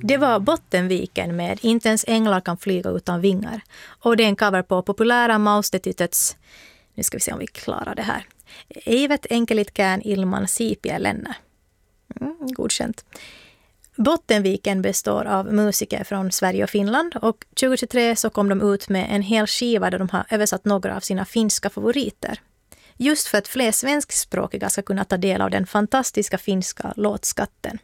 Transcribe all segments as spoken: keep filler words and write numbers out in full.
Det var Bottenviken med Inte ens änglar kan flyga utan vingar. Och det är en cover på populära Maustetytöts, nu ska vi se om vi klarar det här. Eivet enkelitkään ilman siipiä lennä. Mm, godkänt. Bottenviken består av musiker från Sverige och Finland och tjugohundratjugotre så kom de ut med en hel skiva där de har översatt några av sina finska favoriter. Just för att fler svenskspråkiga ska kunna ta del av den fantastiska finska låtskatten.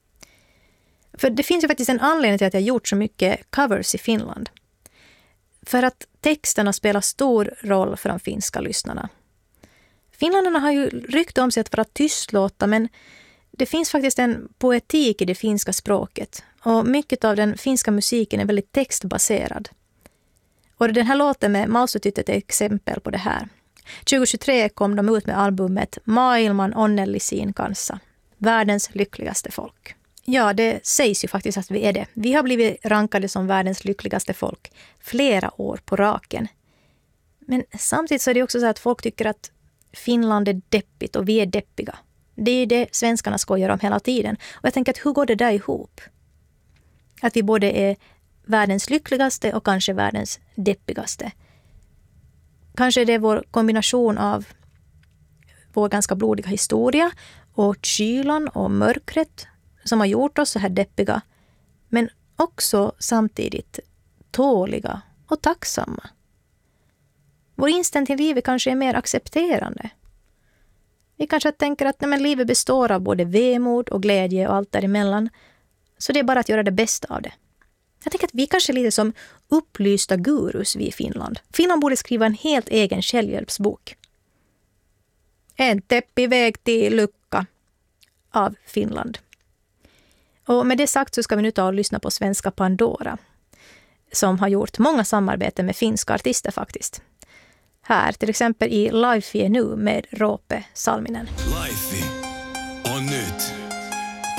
För det finns ju faktiskt en anledning till att jag gjort så mycket covers i Finland. För att texterna spelar stor roll för de finska lyssnarna. Finländarna har ju rykte om sig att vara tystlåta, men det finns faktiskt en poetik i det finska språket. Och mycket av den finska musiken är väldigt textbaserad. Och den här låten med Maustetytöt är ett exempel på det här. tjugohundratjugotre kom de ut med albumet Maailman onnellisiin kanssa. Världens lyckligaste folk. Ja, det sägs ju faktiskt att vi är det. Vi har blivit rankade som världens lyckligaste folk flera år på raken. Men samtidigt så är det också så att folk tycker att Finland är deppigt och vi är deppiga. Det är det svenskarna skojar om hela tiden. Och jag tänker att hur går det där ihop? Att vi både är världens lyckligaste och kanske världens deppigaste. Kanske det är vår kombination av vår ganska blodiga historia och kylan och mörkret som har gjort oss så här deppiga. Men också samtidigt tåliga och tacksamma. Vår inställning till livet kanske är mer accepterande. Vi kanske tänker att nej, men livet består av både vemod och glädje och allt däremellan. Så det är bara att göra det bästa av det. Jag tänker att vi kanske är lite som upplysta gurus vi i Finland. Finland borde skriva en helt egen självhjälpsbok. En teppig väg till lycka av Finland. Och med det sagt så ska vi nu ta och lyssna på svenska Pandora. Som har gjort många samarbeten med finska artister faktiskt. Här till exempel i Life är nu med Roope Salminen. Life on nyt.